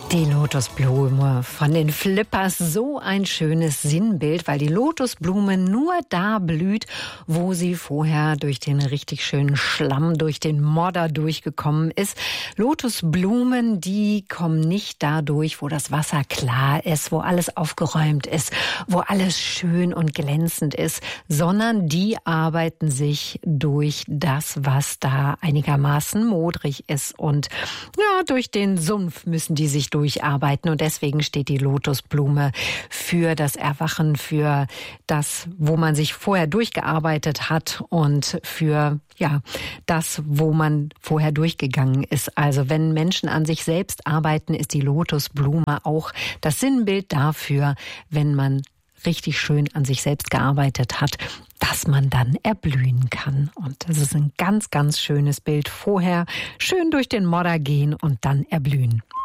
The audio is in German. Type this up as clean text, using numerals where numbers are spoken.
Die Lotusblume von den Flippers, so ein schönes Sinnbild, weil die Lotusblume nur da blüht, wo sie vorher durch den richtig schönen Schlamm, durch den Modder durchgekommen ist. Lotusblumen, die kommen nicht da durch, wo das Wasser klar ist, wo alles aufgeräumt ist, wo alles schön und glänzend ist, sondern die arbeiten sich durch das, was da einigermaßen modrig ist. Und ja, durch den Sumpf müssen die sich durcharbeiten, und deswegen steht die Lotusblume für das Erwachen, für das, wo man sich vorher durchgearbeitet hat, und für das, wo man vorher durchgegangen ist. Also wenn Menschen an sich selbst arbeiten, ist die Lotusblume auch das Sinnbild dafür, wenn man richtig schön an sich selbst gearbeitet hat, dass man dann erblühen kann. Und das ist ein ganz, ganz schönes Bild. Vorher schön durch den Modder gehen und dann erblühen.